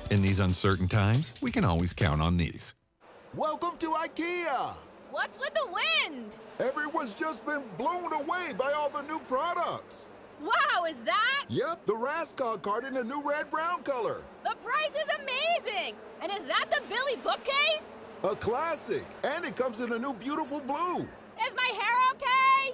In these uncertain times, we can always count on these. Welcome to IKEA! What's with the wind? Everyone's just been blown away by all the new products. Wow, is that? Yep, the Raskog card in a new red-brown color. The price is amazing! And is that the Billy bookcase? A classic, and it comes in a new beautiful blue. Is my hair okay?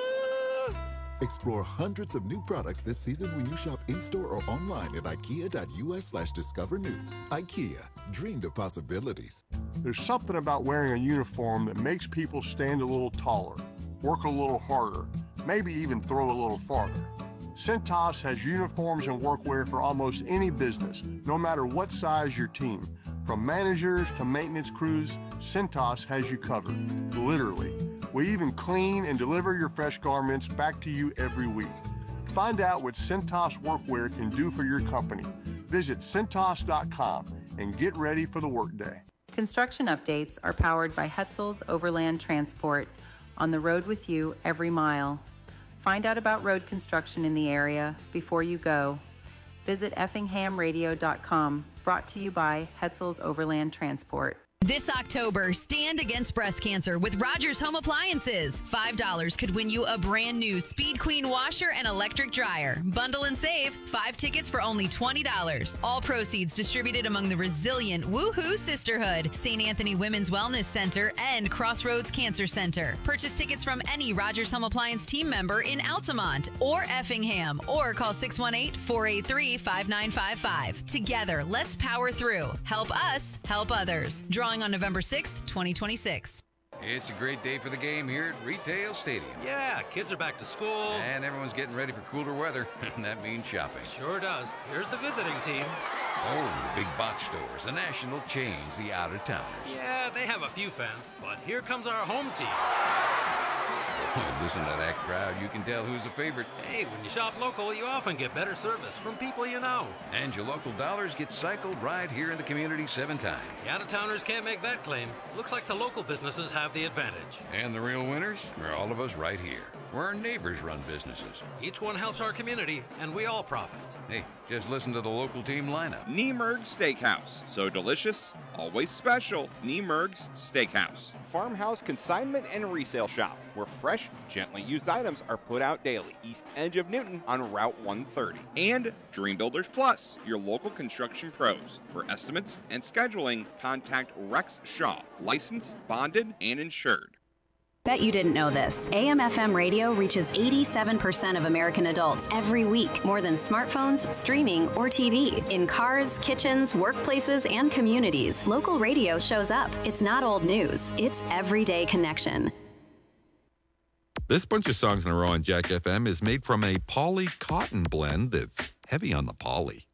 Explore hundreds of new products this season when you shop in-store or online at ikea.us/discover new. IKEA, dream the possibilities. There's something about wearing a uniform that makes people stand a little taller, work a little harder, maybe even throw a little farther. Cintas has uniforms and workwear for almost any business, no matter what size your team. From managers to maintenance crews, Cintas has you covered, literally. We even clean and deliver your fresh garments back to you every week. Find out what Cintas Workwear can do for your company. Visit Cintas.com and get ready for the workday. Construction updates are powered by Hetzel's Overland Transport, on the road with you every mile. Find out about road construction in the area before you go. Visit effinghamradio.com, brought to you by Hetzel's Overland Transport. This October, stand against breast cancer with Rogers Home Appliances. $5 could win you a brand new Speed Queen washer and electric dryer. Bundle and save. 5 tickets for only $20. All proceeds distributed among the resilient Woohoo Sisterhood, St. Anthony Women's Wellness Center, and Crossroads Cancer Center. Purchase tickets from any Rogers Home Appliance team member in Altamont or Effingham, or call 618-483-5955. Together, let's power through. Help us, help others. Drawing on November 6th, 2026. It's a great day for the game here at Retail Stadium. Yeah, kids are back to school. And everyone's getting ready for cooler weather, and that means shopping. Sure does. Here's the visiting team. Oh, the big box stores, the national chains, the out-of-towners. Yeah, they have a few fans, but here comes our home team. Listen to that crowd. You can tell who's a favorite. Hey, when you shop local, you often get better service from people you know. And your local dollars get cycled right here in the community 7 times. The out-of-towners can't make that claim. Looks like the local businesses have the advantage. And the real winners are all of us right here, where our neighbors run businesses. Each one helps our community, and we all profit. Hey, just listen to the local team lineup. Niemerg's Steakhouse. So delicious, always special. Niemerg's Steakhouse. Farmhouse consignment and resale shop, where fresh, gently used items are put out daily. East edge of Newton on Route 130. And Dream Builders Plus, your local construction pros. For estimates and scheduling, contact Rex Shaw. Licensed, bonded, and insured. Bet you didn't know this. AM/FM radio reaches 87% of American adults every week, more than smartphones, streaming, or TV. In cars, kitchens, workplaces, and communities, local radio shows up. It's not old news. It's everyday connection. This bunch of songs in a row on Jack FM is made from a poly cotton blend that's heavy on the poly.